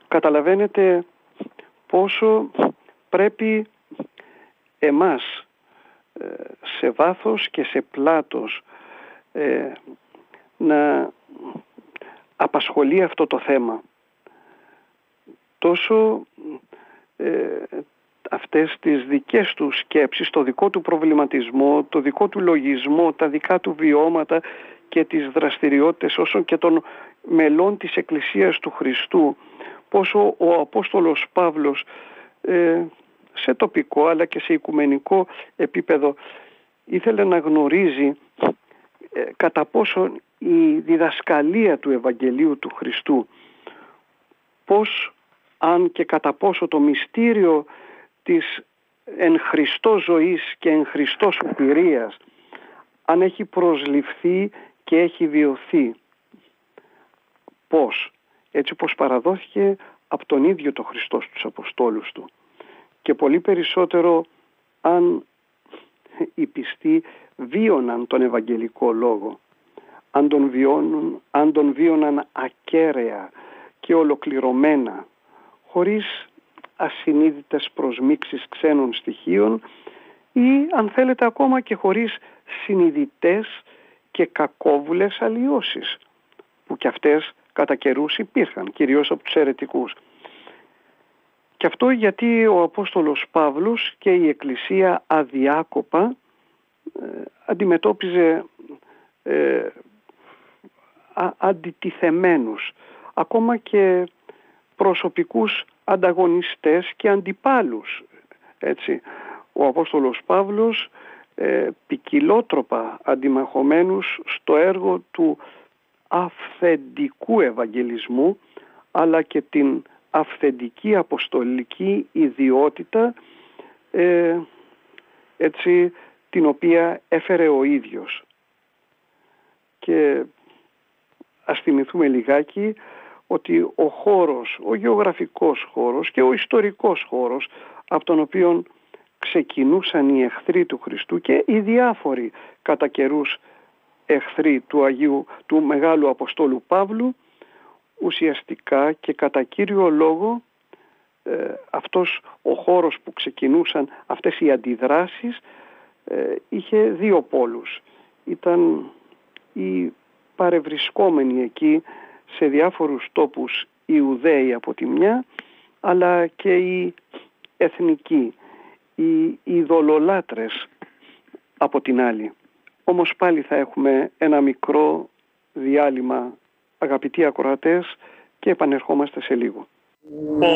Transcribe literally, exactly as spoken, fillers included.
καταλαβαίνετε πόσο πρέπει εμάς σε βάθος και σε πλάτος ε, να απασχολεί αυτό το θέμα. Τόσο ε, αυτές τις δικές του σκέψεις, το δικό του προβληματισμό, το δικό του λογισμό, τα δικά του βιώματα και τις δραστηριότητες όσων και των μελών της Εκκλησίας του Χριστού, πόσο ο Απόστολος Παύλος ε, σε τοπικό αλλά και σε οικουμενικό επίπεδο ήθελε να γνωρίζει ε, κατά πόσο η διδασκαλία του Ευαγγελίου του Χριστού, πώς αν και κατά πόσο το μυστήριο της εν Χριστώ ζωής και εν Χριστώ σωτηρίας αν έχει προσληφθεί και έχει βιωθεί. Πώς? Έτσι όπως παραδόθηκε από τον ίδιο τον Χριστό στους Αποστόλους του. Και πολύ περισσότερο αν οι πιστοί βίωναν τον Ευαγγελικό Λόγο, αν τον, βιώνουν, αν τον βίωναν ακέραια και ολοκληρωμένα, χωρίς ασυνείδητες προσμίξεις ξένων στοιχείων ή αν θέλετε ακόμα και χωρίς συνειδητές και κακόβουλες αλλοιώσεις, που κι αυτές κατά καιρούς υπήρχαν, κυρίως από τους αιρετικούς. Και αυτό γιατί ο Απόστολος Παύλος και η Εκκλησία αδιάκοπα ε, αντιμετώπιζε ε, α, αντιτιθεμένους, ακόμα και προσωπικούς ανταγωνιστές και αντιπάλους. Έτσι, ο Απόστολος Παύλος ε, ποικιλότροπα αντιμαχωμένους στο έργο του αυθεντικού Ευαγγελισμού, αλλά και την αυθεντική αποστολική ιδιότητα ε, έτσι, την οποία έφερε ο ίδιος. Και ας θυμηθούμε λιγάκι ότι ο χώρος, ο γεωγραφικός χώρος και ο ιστορικός χώρος από τον οποίο ξεκινούσαν οι εχθροί του Χριστού και οι διάφοροι κατά καιρούς εχθροί του Αγίου, του Μεγάλου Αποστόλου Παύλου, ουσιαστικά και κατά κύριο λόγο ε, αυτός ο χώρος που ξεκινούσαν αυτές οι αντιδράσεις ε, είχε δύο πόλους. Ήταν οι παρευρισκόμενοι εκεί σε διάφορους τόπους οι Ιουδαίοι από τη μια, αλλά και οι εθνικοί, οι ειδωλολάτρες από την άλλη. Όμως πάλι θα έχουμε ένα μικρό διάλειμμα, αγαπητοί ακροατές, και επανερχόμαστε σε λίγο.